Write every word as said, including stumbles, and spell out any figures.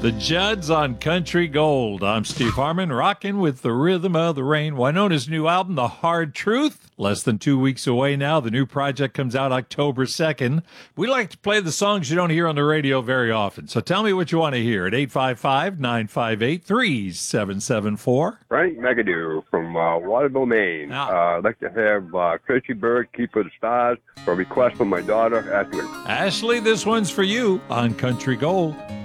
The Judds on Country Gold. I'm Steve Harmon, rocking with the rhythm of the rain. Wynona's new album, The Hard Truth, less than two weeks away now. The new project comes out October second. We like to play the songs you don't hear on the radio very often. So tell me what you want to hear at eight five five, nine five eight, three seven seven four. Frank McAdoo from uh, Waterville, Maine. Ah. Uh, I'd like to have uh, Chrissy Bird, Keeper of the Stars, for a request from my daughter, Ashley. Ashley, this one's for you on Country Gold.